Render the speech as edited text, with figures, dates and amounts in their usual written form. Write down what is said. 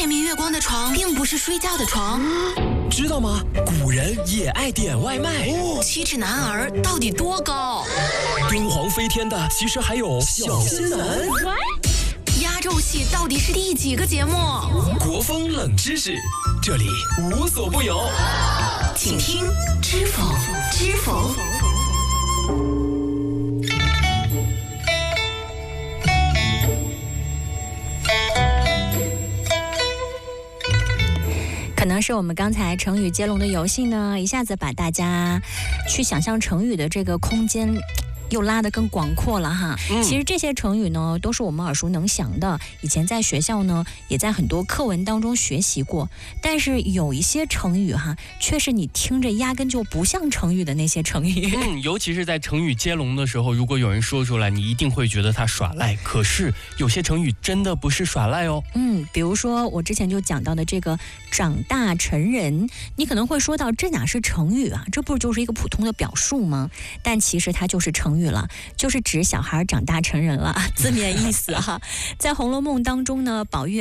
见明月光的床并不是睡觉的床。 知道吗？古人也爱点外卖。 七尺男儿到底多高？ 敦煌飞天的其实还有小仙男。 压轴戏到底是第几个节目？ 国风冷知识，这里无所不有。 请听知否知否。 可能是我们刚才成语接龙的游戏呢，一下子把大家去想象成语的这个空间又拉得更广阔了哈。其实这些成语呢都是我们耳熟能详的，以前在学校呢也在很多课文当中学习过，但是有一些成语哈却是你听着压根就不像成语的那些成语。 尤其是在成语接龙的时候，如果有人说出来，你一定会觉得他耍赖，可是有些成语真的不是耍赖哦。 比如说我之前就讲到的这个长大成人，你可能会说到这哪是成语啊，这不就是一个普通的表述吗？但其实它就是成语了，就是指小孩长大成人了，字面意思哈。在《红楼梦》当中呢，宝玉